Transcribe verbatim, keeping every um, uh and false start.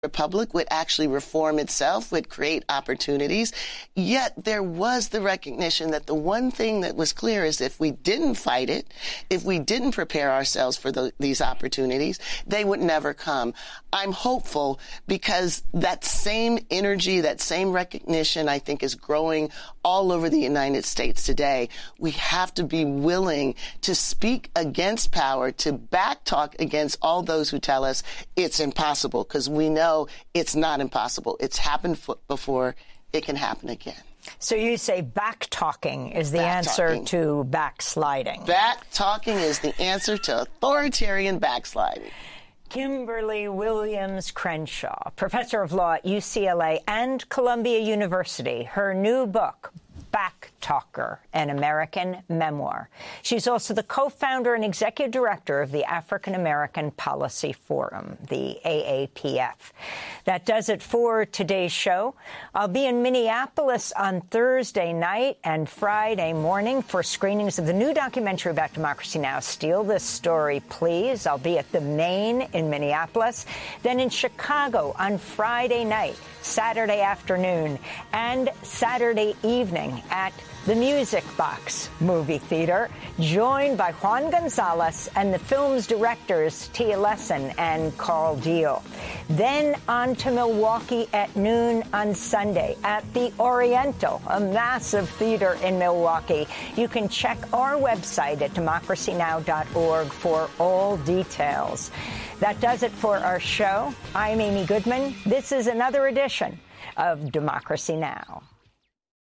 Republic would actually reform itself, would create opportunities. Yet there was the recognition that the one thing that was clear is if we didn't fight it, if we didn't prepare ourselves for the, these opportunities, they would never come. I'm hopeful because that same energy, that same recognition, I think, is growing all over the United States today. We have to be willing to speak against power, to backtalk against all those who tell us it's impossible, because we know it's not impossible. It's happened f- before. It can happen again. So you say back-talking is the back answer talking. to backsliding. Back-talking is the answer to authoritarian backsliding. Kimberly Williams Crenshaw, professor of law at U C L A and Columbia University. Her new book, Back Talker, an American Memoir. She's also the co-founder and executive director of the African American Policy Forum, the A A P F. That does it for today's show. I'll be in Minneapolis on Thursday night and Friday morning for screenings of the new documentary about Democracy Now!, Steal This Story, Please. I'll be at the Main in Minneapolis, then in Chicago on Friday night, Saturday afternoon, and Saturday evening at the Music Box Movie Theater, joined by Juan Gonzalez and the film's directors Tia Lesson and Carl Deal. Then on to Milwaukee at noon on Sunday at the Oriental, a massive theater in Milwaukee. You can check our website at democracy now dot org for all details. That does it for our show. I'm Amy Goodman. This is another edition of Democracy Now!